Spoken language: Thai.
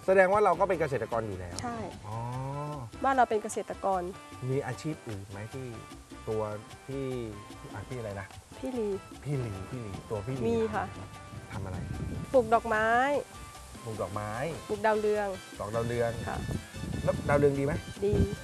แสดงว่าเราก็เป็นเกษตรกรอยู่แล้วใช่อ๋อบ้านเราเป็นเกษตรกรมีอาชีพอื่นไหมที่ตัวพี่พี่อะไรนะพี่ลีพี่ลีตัวพี่ลีมีค่ะทำอะไรปลูกดอกไม้ปลูกดอกไม้ปลูกดาวเรืองดอกดาวเรืองค่ะแล้วดาวเรืองดีไหมดี